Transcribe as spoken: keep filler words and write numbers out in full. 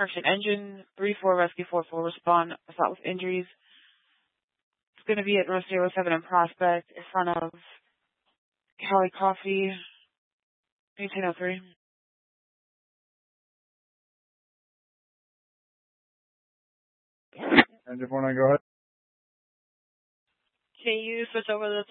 Correction, engine three four, rescue four four, respond, assault with injuries. It's going to be at North zero seven in Prospect, in front of Cali Coffee, eighteen oh three. Engine four nine, go ahead. Can you switch over the